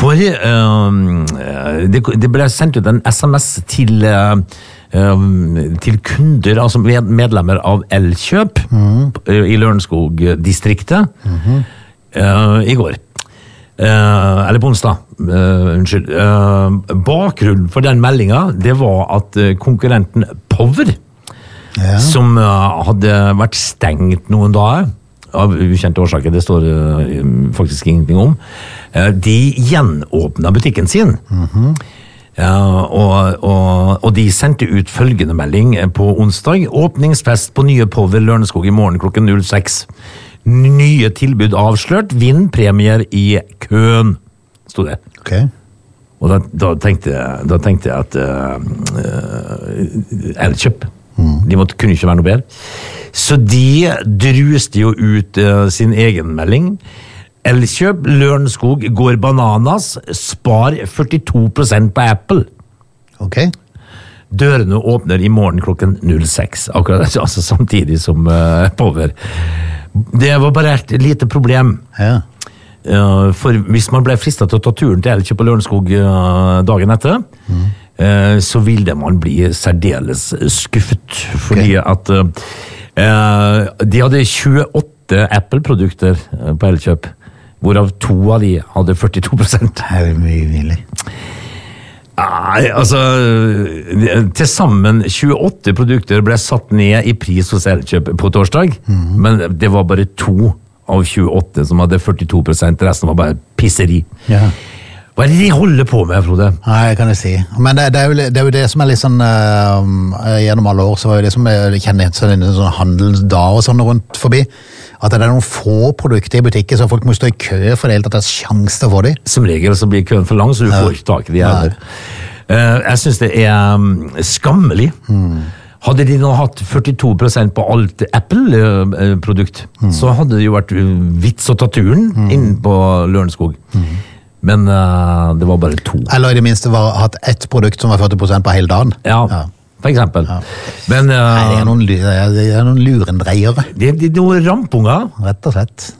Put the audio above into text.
går det ble sendt ut en SMS til kunder, altså medlemmer av Elkjøp i Lørenskog-distriktet i går. Eller på onsdag, unnskyld. Bakgrunnen for den meldingen, det var at konkurrenten Power, som hadde vært stengt noen dager, av ukjente årsaker, det står faktisk ingenting om, de gjenåpnet butikken sin. Og de sendte ut følgende melding på onsdag: åpningsfest på nye Power Lørenskog i morgen klokken 06. Nye tilbud avslørt, vinn premier i køen, stod det. Ok. Og da tenkte jeg at Elkjøp, de kunne ikke være noe bedre. Så de druste jo ut sin egen melding. Elkjøp, Lørenskog går bananas, spar 42% på Apple. Ok. Dørene åpner i morgen klokken 06, akkurat altså samtidig som Power. Det var bare et lite problem. Ja. For hvis man ble fristet til å ta turen til Elkjøp og Lørenskog dagen etter, så ville man bli særdeles skuffet, fordi at de hadde 28 Apple-produkter på Elkjøp, hvorav 2 av de hadde 42%. Det er mye villig. Altså, til sammen 28 produkter ble satt ned i pris hos Elkjøp på torsdag, men det var bare 2 av 28 som hadde 42%, resten var bare pisseri. Ja. Hva er det de holder på med, Frode? Nei, kan jeg si. Men det er jo det som er litt sånn, gjennom alle år, så var jo det som kjenner sånn handelsdag og sånn rundt forbi, at det er noen få produkter i butikken, så folk må stå i kø for det hele tatt, det er sjans til å få de. Som regel så blir køen for lang, så du får ikke tak i de heller. Jeg synes det er skammelig. Hadde de nå hatt 42% på alt Apple-produkt, så hadde det jo vært vits å ta turen inn på Lørenskog. Men det var bare 2. Eller i det minste hatt ett produkt som var 40% på hele dagen. Ja, for eksempel. Ja. Men, nei, det er noen lurendreiere. Det er noen rampunger. Rett og slett.